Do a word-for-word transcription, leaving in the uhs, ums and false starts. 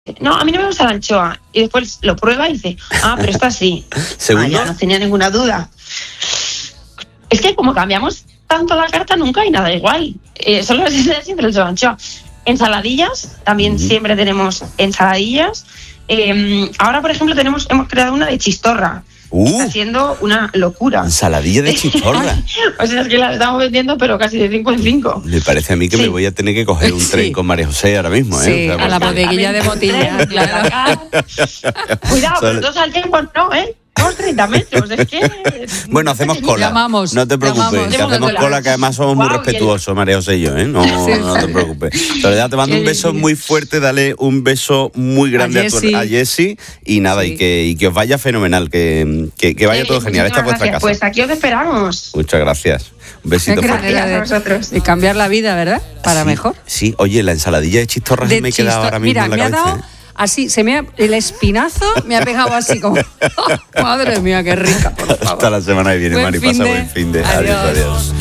no, a mí no me gusta la anchoa. Y después lo prueba y dice, ah, pero esta sí. ¿Segundo? Ah, ya, no tenía ninguna duda. Es que como cambiamos tanto la carta, nunca hay nada igual. Eh, solo es siempre el de anchoa. Ensaladillas, también mm. siempre tenemos ensaladillas. Eh, ahora, por ejemplo, tenemos hemos creado una de chistorra. Uh, Está siendo una locura. Ensaladilla de chistorra. O sea, es que la estamos vendiendo, pero casi de cinco en cinco. Me parece a mí que sí. me voy a tener que coger un tren sí. con María José ahora mismo, ¿eh? Sí, o sea, a la bodeguilla de Motilla, claro. Cuidado, pero dos al tiempo no, ¿eh? Vamos treinta metros, es que... Bueno, hacemos cola. Llamamos, no te preocupes, llamamos. que hacemos cola. cola, que además somos wow, muy respetuosos, el... María José y yo, ¿eh? No, sí, no te preocupes. Soledad, te mando un beso muy fuerte, dale un beso muy grande a, tu, a Jessie y nada, sí. y, que, y que os vaya fenomenal, que, que, que vaya sí, todo genial. Esta es vuestra casa. Pues aquí os esperamos. Muchas gracias. Un besito fuerte. Gracias a vosotros. Y cambiar la vida, ¿verdad? Para sí, mejor. Sí, oye, la ensaladilla de chistorra se me he quedado ahora mismo Mira, en la me cabeza. Ha dado así, se me ha, el espinazo me ha pegado así como, oh, madre mía, qué rica, por favor. Hasta la semana que viene, buen Mari, fin pasa de... buen fin de. Adiós, adiós. adiós.